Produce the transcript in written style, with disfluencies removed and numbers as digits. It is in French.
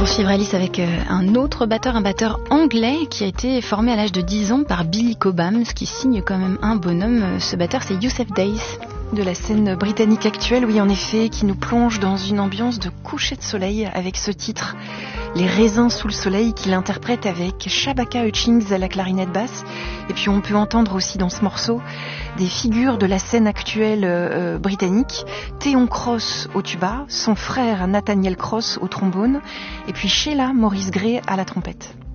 poursuivre Alice avec un batteur anglais qui a été formé à l'âge de 10 ans par Billy Cobham, ce qui signe quand même un bonhomme. Ce batteur, c'est Youssef Days. De la scène britannique actuelle, oui en effet, qui nous plonge dans une ambiance de coucher de soleil avec ce titre, Les raisins sous le soleil, qu'il interprète avec Shabaka Hutchings à la clarinette basse. Et puis on peut entendre aussi dans ce morceau des figures de la scène actuelle britannique, Theon Cross au tuba, son frère Nathaniel Cross au trombone, et puis Sheila Morris Gray à la trompette.